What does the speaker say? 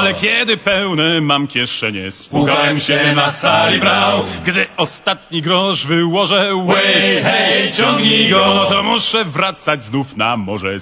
Ale kiedy pełne mam kieszenie, spłukałem się na sali brał. Gdy ostatni grosz wyłożę, way, hej, ciągnij go, to muszę wracać znów na morze.